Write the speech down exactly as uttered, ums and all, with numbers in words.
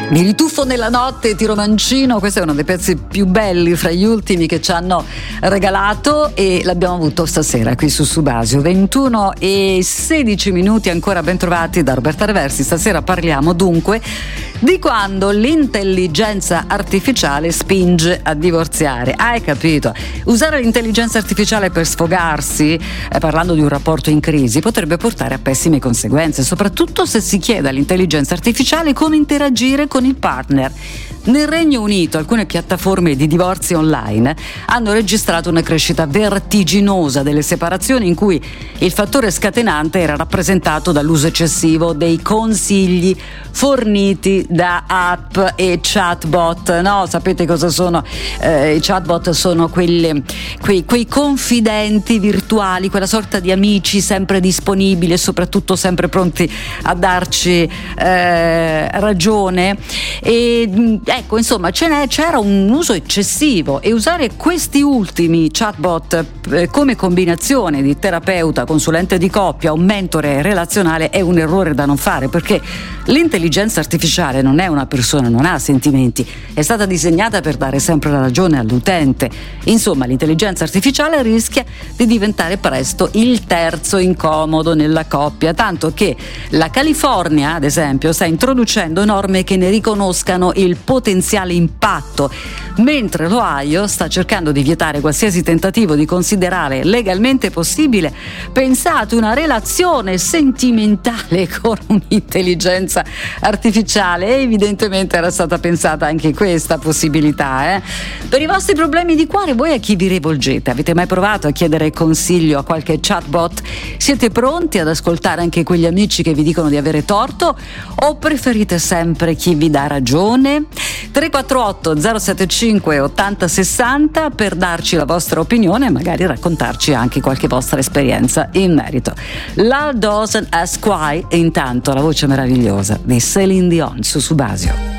Mi rituffo nella notte, ti romancino, questo è uno dei pezzi più belli fra gli ultimi che ci hanno regalato e l'abbiamo avuto stasera qui su Subasio. ventuno e sedici minuti ancora, ben trovati da Roberta Reversi. Stasera parliamo dunque di quando l'intelligenza artificiale spinge a divorziare. Hai capito? Usare l'intelligenza artificiale per sfogarsi, eh, parlando di un rapporto in crisi, potrebbe portare a pessime conseguenze, soprattutto se si chiede all'intelligenza artificiale come interagire con il partner. Nel Regno Unito alcune piattaforme di divorzi online hanno registrato una crescita vertiginosa delle separazioni in cui il fattore scatenante era rappresentato dall'uso eccessivo dei consigli forniti da app e chatbot. No, sapete cosa sono? Eh, i chatbot sono quelle, quei, quei confidenti virtuali, quella sorta di amici sempre disponibili e soprattutto sempre pronti a darci eh, ragione. E ecco, insomma, ce n'è, c'era un uso eccessivo e usare questi ultimi chatbot eh, come combinazione di terapeuta, consulente di coppia o mentore relazionale è un errore da non fare, perché l'intelligenza artificiale non è una persona, non ha sentimenti, è stata disegnata per dare sempre la ragione all'utente. Insomma, l'intelligenza artificiale rischia di diventare presto il terzo incomodo nella coppia, tanto che la California, ad esempio, sta introducendo norme che ne riconoscano il potenziale impatto, mentre l'Ohio sta cercando di vietare qualsiasi tentativo di considerare legalmente possibile, pensate, una relazione sentimentale con un'intelligenza artificiale. E evidentemente era stata pensata anche questa possibilità. Eh? Per i vostri problemi di cuore, voi a chi vi rivolgete? Avete mai provato a chiedere consiglio a qualche chatbot? Siete pronti ad ascoltare anche quegli amici che vi dicono di avere torto, o preferite sempre chi vi dà ragione? tre quattro otto zero sette cinque ottanta sessanta per darci la vostra opinione e magari raccontarci anche qualche vostra esperienza in merito. Love Doesn't Ask Why, e intanto la voce meravigliosa di Céline Dion su Subasio.